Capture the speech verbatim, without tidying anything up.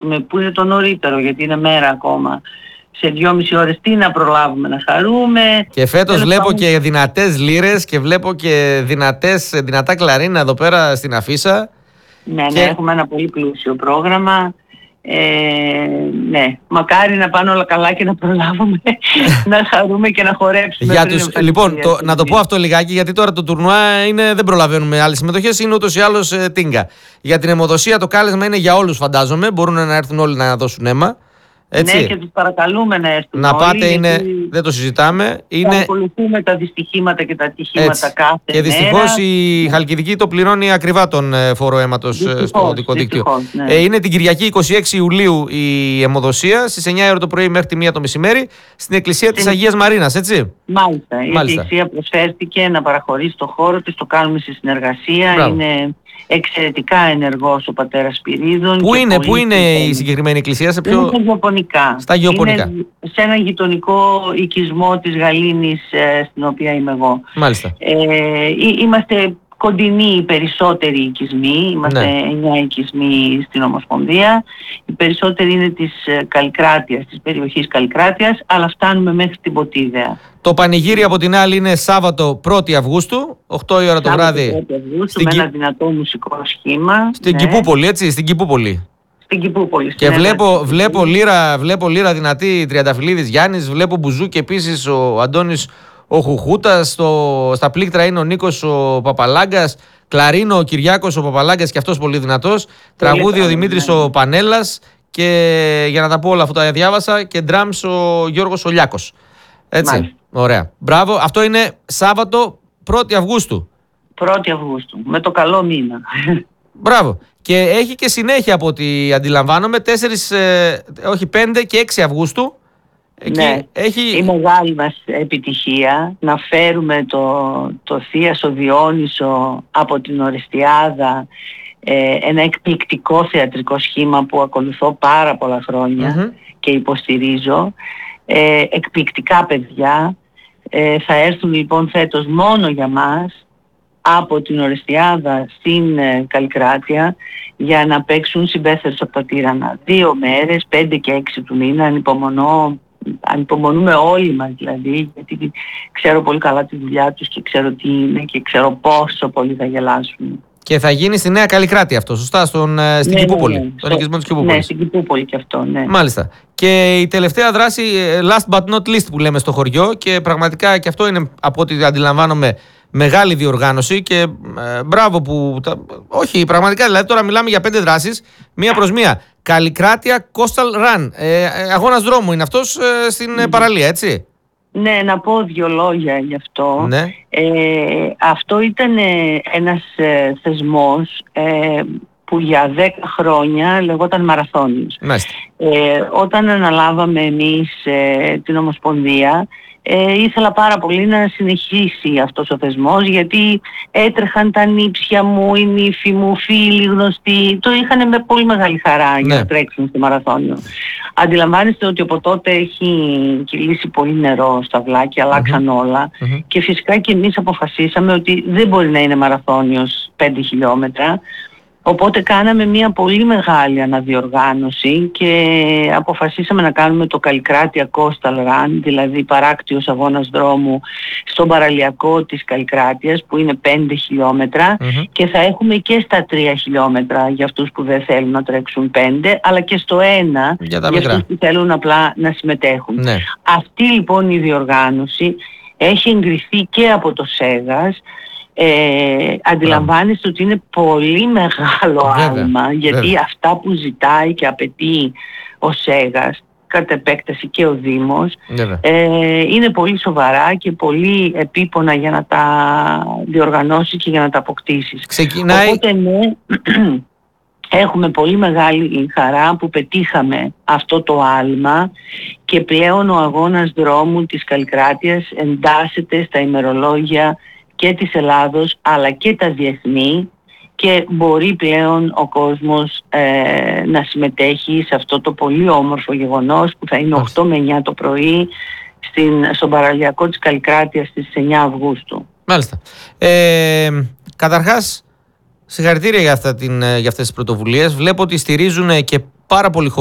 που είναι το νωρίτερο, γιατί είναι μέρα ακόμα. Σε δυόμιση ώρες τι να προλάβουμε να χαρούμε. Και φέτος Τέλος βλέπω πάντων, και δυνατές λύρες και βλέπω και δυνατές, δυνατά κλαρίνα εδώ πέρα στην αφίσα. Ναι, και... ναι, έχουμε ένα πολύ πλούσιο πρόγραμμα. Ε, ναι, μακάρι να πάνε όλα καλά και να προλάβουμε να χαρούμε και να χορέψουμε. Για τους, λοιπόν, το, να το πω αυτό λιγάκι, γιατί τώρα το τουρνουά είναι, δεν προλαβαίνουμε άλλες συμμετοχές, είναι ούτως ή άλλως ε, τίνγκα. Για την αιμοδοσία το κάλεσμα είναι για όλους, φαντάζομαι. Μπορούν να έρθουν όλοι να δώσουν αίμα. Έτσι. Ναι, και τους παρακαλούμε να έρθουν να όλοι, πάτε, είναι, γιατί δεν το συζητάμε. Είναι... παρακολουθούμε τα δυστυχήματα και τα ατυχήματα Έτσι. κάθε μέρα. Και δυστυχώς η Χαλκιδική το πληρώνει ακριβά τον φόρο αίματος δυστυχώς, στο δικό δίκτυο. Ναι. Ε, είναι την Κυριακή εικοστή έκτη Ιουλίου η αιμοδοσία, στις εννιά η ώρα το πρωί μέχρι τη μία το μεσημέρι, στην εκκλησία στην... της Αγίας Μαρίνας, έτσι. Μάλιστα. Μάλιστα. Η εκκλησία προσφέρθηκε να παραχωρήσει το χώρο της, το κάνουμε στη συνεργασία. Μπράβο. Είναι εξαιρετικά ενεργός ο πατέρας Σπυρίδων. Πού είναι, πού είναι η συγκεκριμένη εκκλησία, σε ποιο... Είναι στα γεωπονικά. Στα γεωπονικά. Είναι σε ένα γειτονικό οικισμό της Γαλήνης, ε, στην οποία είμαι εγώ. Μάλιστα. Ε, είμαστε κοντινοί οι περισσότεροι οικισμοί, είμαστε ναι. εννιά οικισμοί στην Ομοσπονδία. Οι περισσότεροι είναι της Καλλικράτειας, της περιοχής Καλλικράτειας, αλλά φτάνουμε μέχρι την Ποτίδεα. Το πανηγύρι από την άλλη είναι Σάββατο πρώτη Αυγούστου, οκτώ η ώρα το βράδυ. πρώτη Αυγούστου, με ένα δυνατό μουσικό σχήμα. Στην ναι. Κηπούπολη, έτσι, στην Κηπούπολη. Στην Κηπούπολη. Και βλέπω, βλέπω, λύρα, βλέπω λύρα δυνατή, Τριανταφυλλίδης Γιάννης, βλέπω μπουζούκι επίσης ο Αντώνης ο Χουχούτας, στο, στα πλήκτρα είναι ο Νίκος ο Παπαλάγκας, κλαρίνο ο Κυριάκος ο Παπαλάγκας και αυτός πολύ δυνατός, τραγούδι ο Δημήτρης ναι. ο Πανέλλας και για να τα πω όλα αυτά τα διάβασα και ντραμς ο Γιώργος Ολιάκος. Έτσι, μάλιστα. Ωραία. Μπράβο, αυτό είναι Σάββατο πρώτη Αυγούστου. πρώτη Αυγούστου, με το καλό μήνα. Μπράβο. Και έχει και συνέχεια από ό,τι αντιλαμβάνομαι, τέσσερις, ε, όχι πέντε και έξι Αυγούστου. Εκεί ναι, έχει... η μεγάλη μας επιτυχία να φέρουμε το, το Θίασο Διόνυσο από την Ορεστιάδα, ε, ένα εκπληκτικό θεατρικό σχήμα που ακολουθώ πάρα πολλά χρόνια mm-hmm. και υποστηρίζω. Ε, εκπληκτικά παιδιά, ε, θα έρθουν λοιπόν φέτος μόνο για μας από την Ορεστιάδα στην ε, Καλλικράτεια για να παίξουν συμπέθερος από τα Τύρανα. Δύο μέρες, πέντε και έξι του μήνα, ανυπομονώ, ανυπομονούμε όλοι μας δηλαδή, γιατί ξέρω πολύ καλά τη δουλειά τους και ξέρω τι είναι και ξέρω πόσο πολύ θα γελάσουν. Και θα γίνει στη Νέα Καλλικράτη αυτό, σωστά, στον, στην ναι, Κηπούπολη, ναι, ναι. Στον οικισμό της Κηπούπολης. Ναι, στην Κηπούπολη και αυτό, ναι. Μάλιστα. Και η τελευταία δράση, last but not least που λέμε στο χωριό, και πραγματικά και αυτό είναι από ό,τι αντιλαμβάνομαι μεγάλη διοργάνωση και ε, μπράβο που... Τα, όχι, πραγματικά, δηλαδή τώρα μιλάμε για πέντε δράσεις, μία προς μία. Καλλικράτεια Coastal Run, ε, αγώνας δρόμου είναι αυτός ε, στην mm. παραλία, έτσι. Ναι, να πω δύο λόγια γι' αυτό. Ναι. Ε, αυτό ήταν ένας ε, θεσμός ε, που για δέκα χρόνια λεγόταν Μαραθώνιος. Ε, όταν αναλάβαμε εμείς ε, την Ομοσπονδία, ε, ήθελα πάρα πολύ να συνεχίσει αυτός ο θεσμός, γιατί έτρεχαν τα νύψια μου, οι νύφοι μου, φίλοι γνωστοί, το είχαν με πολύ μεγάλη χαρά για ναι. να τρέξουν στο Μαραθώνιο. Αντιλαμβάνεστε ότι από τότε έχει κυλήσει πολύ νερό στα βλάκια, αλλάξαν mm-hmm. όλα mm-hmm. και φυσικά και εμείς αποφασίσαμε ότι δεν μπορεί να είναι μαραθώνιος πέντε χιλιόμετρα. Οπότε κάναμε μια πολύ μεγάλη αναδιοργάνωση και αποφασίσαμε να κάνουμε το Καλλικράτεια Coastal Run, δηλαδή παράκτιος αγώνας δρόμου στον παραλιακό της Καλλικράτειας που είναι πέντε χιλιόμετρα mm-hmm. και θα έχουμε και στα τρία χιλιόμετρα για αυτούς που δεν θέλουν να τρέξουν πέντε, αλλά και στο ένα για, για αυτούς που θέλουν απλά να συμμετέχουν. Ναι. Αυτή λοιπόν η διοργάνωση έχει εγκριθεί και από το ΣΕΓΑΣ. Ε, αντιλαμβάνεστε ότι είναι πολύ μεγάλο άλμα, γιατί βέβαια. Αυτά που ζητάει και απαιτεί ο ΣΕΓΑΣ, κατ' επέκταση και ο Δήμος, ε, είναι πολύ σοβαρά και πολύ επίπονα για να τα διοργανώσεις και για να τα αποκτήσεις. Ξεκινάει... Οπότε ναι, έχουμε πολύ μεγάλη χαρά που πετύχαμε αυτό το άλμα και πλέον ο αγώνας δρόμου της Καλλικράτειας εντάσσεται στα ημερολόγια και της Ελλάδος αλλά και τα διεθνή και μπορεί πλέον ο κόσμος ε, να συμμετέχει σε αυτό το πολύ όμορφο γεγονός που θα είναι οκτώ με εννιά το πρωί στην, στον παραλιακό της Καλλικράτειας στις εννιά Αυγούστου. Μάλιστα. Ε, καταρχάς, συγχαρητήρια για, αυτά την, για αυτές τις πρωτοβουλίες. Βλέπω ότι στηρίζουν και πάρα πολύ